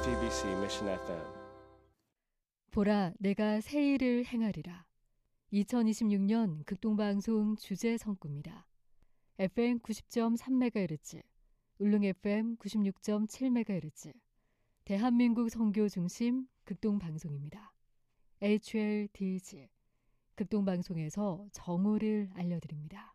JTBC Mission FM. 보라, 내가 새 일을 행하리라. 2026년 극동방송 주제 성구입니다. FM 90.3MHz, 울릉 FM 96.7MHz, 대한민국 선교 중심 극동방송입니다. HLDG, 극동방송에서 정오를 알려드립니다.